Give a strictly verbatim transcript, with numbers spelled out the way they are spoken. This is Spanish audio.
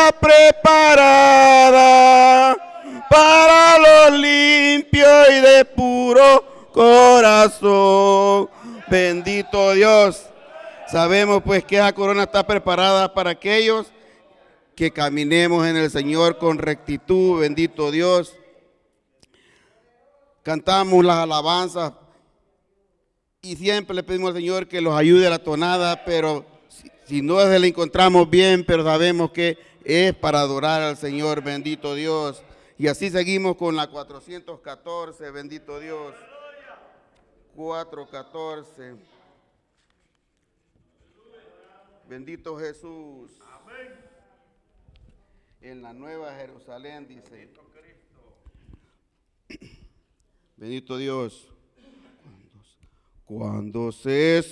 está preparada para los limpios y de puro corazón. Bendito Dios. Sabemos pues que esa corona está preparada para aquellos que caminemos en el Señor con rectitud. Bendito Dios. Cantamos las alabanzas y siempre le pedimos al Señor que los ayude a la tonada, pero si, si no se la encontramos bien, pero sabemos que es para adorar al Señor. Bendito Dios. Y así seguimos con la cuatrocientos catorce. Bendito Dios. cuatrocientos catorce. Bendito Jesús. Amén. En la Nueva Jerusalén dice. Bendito Dios. Cuando se